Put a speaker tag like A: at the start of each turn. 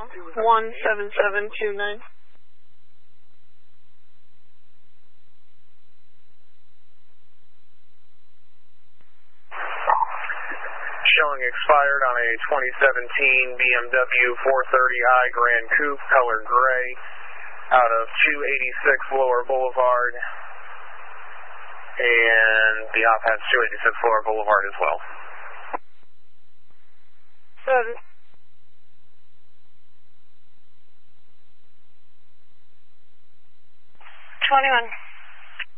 A: 17729.
B: Showing expired on a 2017 BMW 430i Grand Coupe, color gray, out of 286 Lower Boulevard, and the op has 286 Lower Boulevard as well.
A: 7. 21.